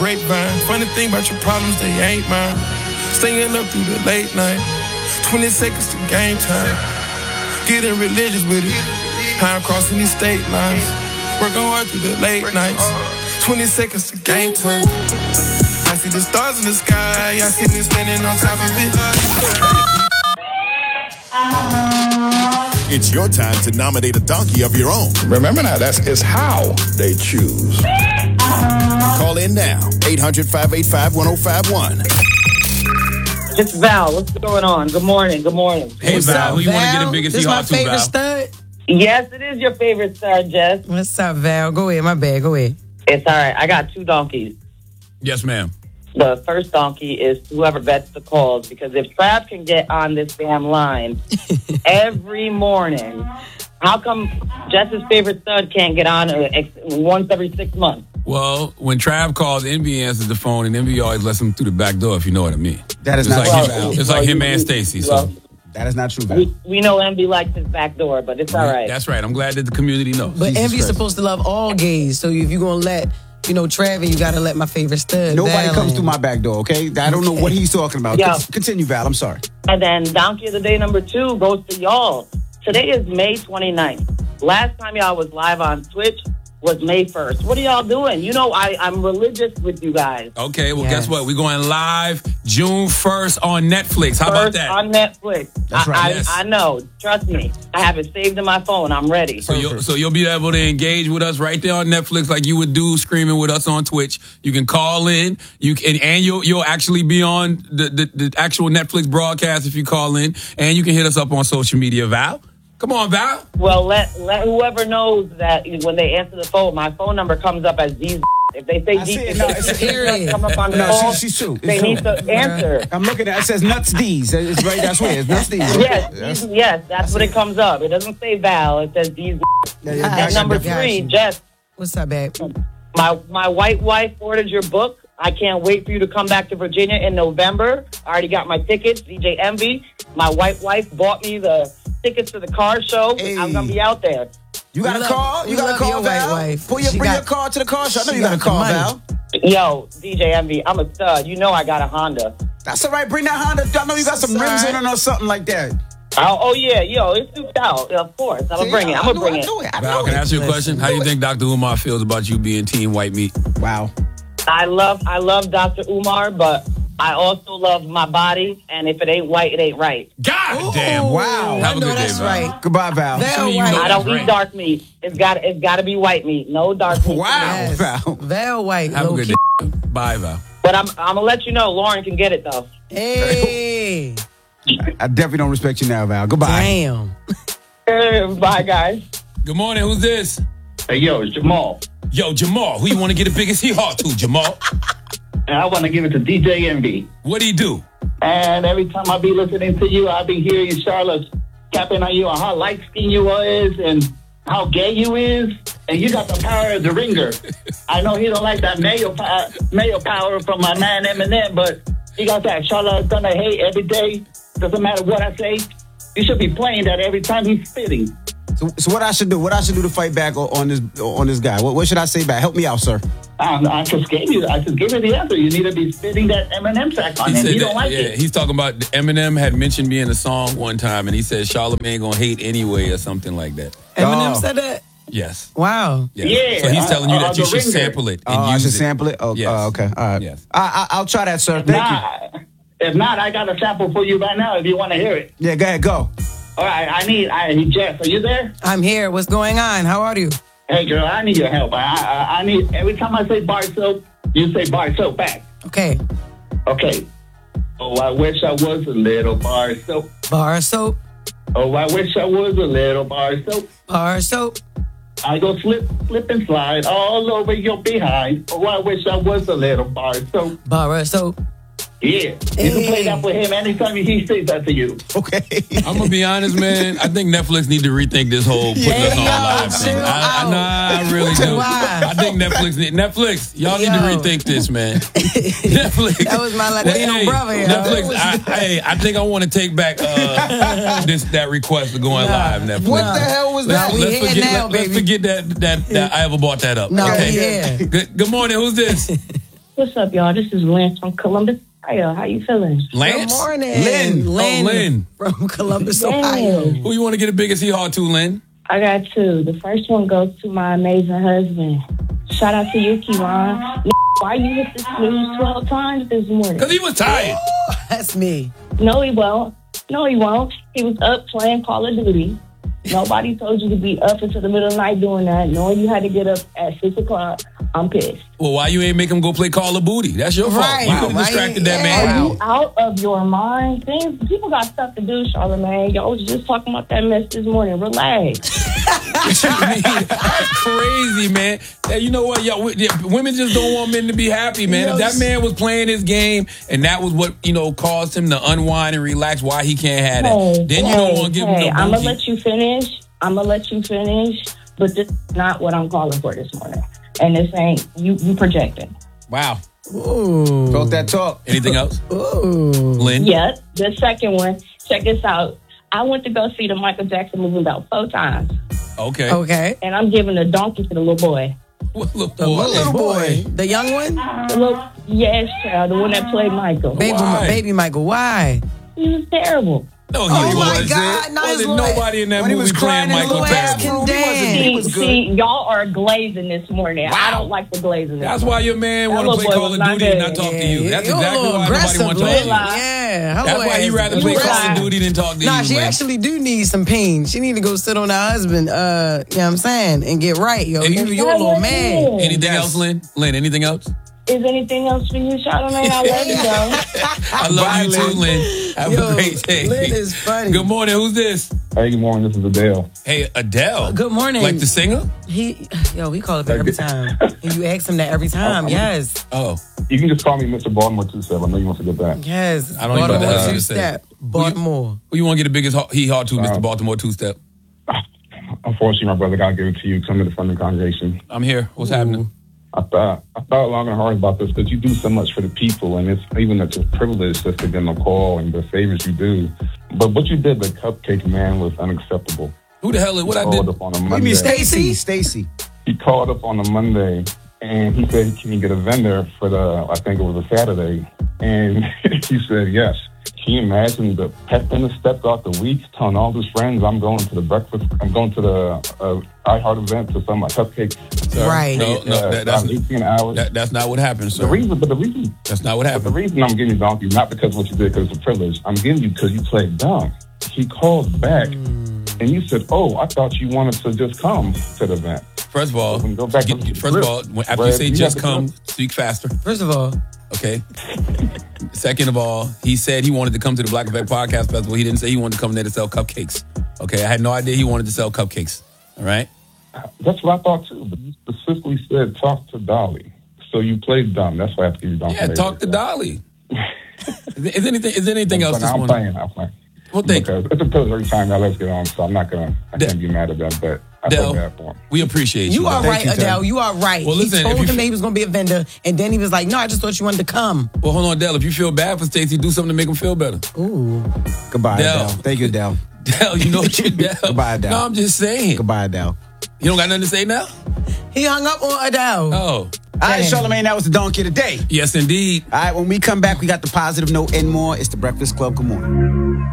grapevine. Funny thing about your problems, they ain't mine. Staying up through the late night. 20 seconds to game time. Getting religious with it. How I'm crossing these state lines. Working hard through the late nights. 20 seconds to game time. I see the stars in the sky. I see them standing on top of it. It's your time to nominate a donkey of your own. Remember now, it's how they choose. Call in now, 800-585-1051. It's Val. What's going on? Good morning. Hey, Val, who you want to get a biggest Seahawks to, Val? This my favorite stud? Yes, it is your favorite stud, Jess. What's up, Val? Go ahead. My bad. Go ahead. It's all right. I got 2 donkeys. Yes, ma'am. The first donkey is whoever vets the calls, because if Trav can get on this damn line every morning, how come Jess's favorite stud can't get on once every 6 months? Well, when Trav calls, Envy answers the phone, and Envy always lets him through the back door, if you know what I mean. That is not true. It's like him and Stacy. So that is not true, Val. We know Envy likes his back door, but it's all right. That's right. I'm glad that the community knows. But Envy's supposed to love all gays, so if you're going to let... Travis, you got to let my favorite stud. Nobody comes through my back door, okay? I don't know what he's talking about. Yeah. Continue, Val. I'm sorry. And then Donkey of the Day number 2 goes to y'all. Today is May 29th. Last time y'all was live on Twitch was May 1st. What are y'all doing? I'm religious with you guys. Okay, well, Guess what? We're going live June 1st on Netflix. How about that? On Netflix. That's right. I know. Trust me. I have it saved in my phone. I'm ready. So you'll be able to engage with us right there on Netflix like you would do streaming with us on Twitch. You can call in. You'll actually be on the actual Netflix broadcast if you call in. And you can hit us up on social media, Val. Come on, Val. Well, let whoever knows that when they answer the phone, my phone number comes up as these. If they say D's, come up on the phone. She's true. They need to answer. I'm looking at it. It says Nuts D's. It's right. That's where it's Nuts D's. Yes, that's what it comes up. It doesn't say Val. It says D's. And number 3, Jess. What's up, babe? My white wife ordered your book. I can't wait for you to come back to Virginia in November. I already got my tickets. DJ Envy. My white wife bought me the tickets to the car show. Hey. I'm going to be out there. You got a call? You got a call, Val? Bring your car to the car show. I know you got a call, Val. Yo, DJ Envy, I'm a stud. You know I got a Honda. That's all right. Bring that Honda. I know you got some rims in it or something like that. Oh, yeah. Yo, it's souped out. Of course. I'm going to bring it. Val, can I ask you a question? How do you think Dr. Umar feels about you being Team White Meat? Wow. I love Dr. Umar, but I also love my body, and if it ain't white, it ain't right. God damn! Wow! Have a good day, Val. Right. Goodbye, Val. I don't eat dark meat. It's got to be white meat. No dark meat. Wow, yes. Val White. Have a good day. Bye, Val. But I'm gonna let you know, Lauren can get it though. Hey. I definitely don't respect you now, Val. Goodbye. Damn. Bye, guys. Good morning. Who's this? Hey, yo, it's Jamal. Yo, Jamal. Who you want to get the biggest Seahawks to, Jamal? And I want to give it to DJ Envy. What'd he do? And every time I be listening to you, I be hearing Charlotte capping on you on how light-skinned you is and how gay you is. And you got the power of the ringer. I know he don't like that male power from my man Eminem, but he got that Charlotte's gonna hate every day. Doesn't matter what I say. You should be playing that every time he's spitting. So what I should do? What I should do to fight back on this guy? What should I say back? Help me out, sir. I just gave you the answer. You need to be spitting that Eminem track on him. He don't like it. He's talking about Eminem had mentioned me in a song one time, and he said Charlamagne gonna hate anyway or something like that. Eminem said that? Yes. Wow. Yeah. So he's telling you that you should sample it and use it. I should sample it? Oh, yes. Okay. All right. Yes. I'll try that, sir. Thank you. If not, I got a sample for you right now if you want to hear it. Yeah, go ahead. Go. All right. I need Jess. Are you there? I'm here. What's going on? How are you? Hey, girl, I need your help. I need, every time I say bar soap, you say bar soap back. Okay. Okay. Oh, I wish I was a little bar soap. Bar soap. Oh, I wish I was a little bar soap. Bar soap. I go slip and slide all over your behind. Oh, I wish I was a little bar soap. Bar soap. Yeah. You can play that for him anytime he says that to you. Okay. I'm going to be honest, man. I think Netflix need to rethink this whole putting us on live thing. I really do. I think Netflix, y'all need to rethink this, man. Netflix. That was my Latino brother here. Netflix, I think I want to take back that request of going live, Netflix. What the hell was that? Let's forget that I ever brought that up. No, okay? yeah. Good morning. Who's this? What's up, y'all? This is Lance from Columbus, Ohio. How you feeling? Lance? Good morning. Lynn. Lynn. From Columbus, Lynn. Ohio. Who you want to get the biggest hee-haw to, Lynn? I got two. The first one goes to my amazing husband. Shout out to you, Kiwan. Why you hit the snooze 12 times this morning? Because he was tired. That's me. No, he won't. No, he won't. He was up playing Call of Duty. Nobody told you to be up until the middle of the night doing that. Knowing you had to get up at 6 o'clock, I'm pissed. Well, why you ain't make him go play Call of Booty? That's your fault. Right. You could have distracted that man. Are you out of your mind? People got stuff to do, Charlamagne. Y'all was just talking about that mess this morning. Relax. That's crazy, man. Hey, you know what? Y'all, women just don't want men to be happy, man. If that man was playing his game and that was what, caused him to unwind and relax, why he can't have that? Then you don't want to give him no I'm going to booty. let you finish. But this is not what I'm calling for this morning. And this ain't, you projecting. Wow. Ooh. Talk that talk. Anything else? Ooh. Lynn? Yes, the second one. Check this out. I went to go see the Michael Jackson movie about 4 times. Okay. And I'm giving a donkey to the little boy. What little The boy? little boy. The young one? Yes, child, the one that played Michael. Baby Michael. Why? He was terrible. No, he Oh, my wasn't. God, not his Wasn't little- nobody in that When he movie was playing crying in the Michael little ass Jackson. room, he was good. See, y'all are glazing this morning. Wow. I don't like the glazing. That's why your man want to little play boy Call was of not Duty and good. not talk to you. That's You're a exactly little why nobody aggressive, wants to talk to Lynn. you. Yeah. That's why he rather play Call of Duty than talk to you. Nah, she Lynn. actually do need some pain. She need to go sit on her husband, you know what I'm saying, and get right, yo. You're a little man. Anything else, Lynn? Lynn, anything else? Is anything else for you, Charlamagne? I love you, though. I love you too, Lynn. Have a great day. Lynn is funny. Good morning. Who's this? Hey, good morning. This is Adele. Hey, Adele. Good morning. Like the singer? He call up every time. And you ask him that every time. Yes. Oh. You can just call me Mr. Baltimore 27. I know you want to get that. Yes. I don't even know Baltimore what to two-step. Baltimore. Who you want to get the biggest hee-haw to, Mr. Baltimore two-step? Unfortunately, my brother got to give it to you. Come to the front of the congregation. I'm here. What's happening? I thought long and hard about this because you do so much for the people, and it's a privilege just to get on a call and the favors you do. But what you did, the cupcake man, was unacceptable. Who the hell is what I Called did? up on a You Monday. mean Stacy? He called up on a Monday, and he said, "Can you get a vendor for I think it was a Saturday?" And he said, "Yes." Can you imagine the pep in the step out the week, telling all his friends, I'm going to the iHeart event to sell my cupcakes. Right. No, that's 18 hours. That's not what happened, sir. The reason That's not what happened. The reason I'm giving you donkey, not because of what you did, because it's a privilege. I'm giving you because you played dumb. He called back, and you said, "Oh, I thought you wanted to just come to the event." First of all, Go back to the first of all, after you say just come, speak faster. First of all. Okay. Second of all, he said he wanted to come to the Black Effect Podcast Festival. He didn't say he wanted to come there to sell cupcakes. Okay, I had no idea he wanted to sell cupcakes. All right? That's what I thought too, but you specifically said talk to Dolly. So you played dumb. That's why I have to give you donkey. Yeah, talk to Dolly. Is there anything else this morning? I'm playing. Well, thank you. It's a privilege every time y'all let's get on, so I can't be mad at that, but I feel bad for him. We appreciate you. You are right, Adele. You are right. Well, listen, he told him that he was going to be a vendor, and then he was like, no, I just thought you wanted to come. Well, hold on, Adele. If you feel bad for Stacey, do something to make him feel better. Ooh. Goodbye, Adele. Thank you, Adele. Adele, you know what you Adele. Goodbye, Adele. No, I'm just saying. Goodbye, Adele. You don't got nothing to say now? He hung up on Adele. Oh. All right, Charlamagne, that was the donkey of the day. Yes, indeed. All right, when we come back, we got the positive note and more. It's the Breakfast Club. Good morning.